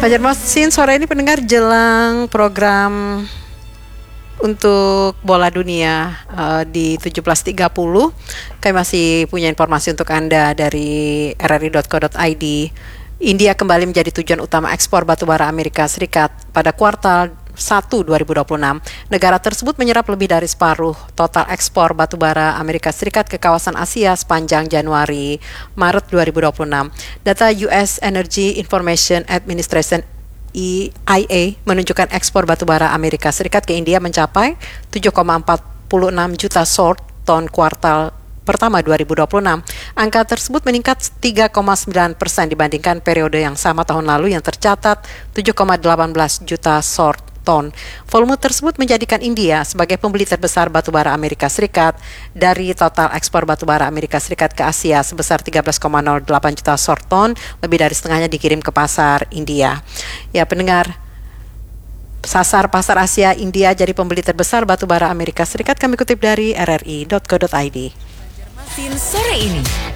Banjarmasin sore ini pendengar jelang program untuk bola dunia di 17.30. Kami masih punya informasi untuk Anda dari rri.co.id. India kembali menjadi tujuan utama ekspor batubara Amerika Serikat pada kuartal 1 2026. Negara tersebut menyerap lebih dari separuh total ekspor batubara Amerika Serikat ke kawasan Asia sepanjang Januari-Maret 2026. Data US Energy Information Administration EIA menunjukkan ekspor batubara Amerika Serikat ke India mencapai 7,46 juta short ton kuartal pertama 2026. Angka tersebut meningkat 3,9% dibandingkan periode yang sama tahun lalu yang tercatat 7,18 juta short ton. Volume tersebut menjadikan India sebagai pembeli terbesar batubara Amerika Serikat dari total ekspor batubara Amerika Serikat ke Asia sebesar 13,08 juta short ton, lebih dari setengahnya dikirim ke pasar India. Ya pendengar, sasar pasar Asia India jadi pembeli terbesar batubara Amerika Serikat, kami kutip dari rri.co.id. Sore ini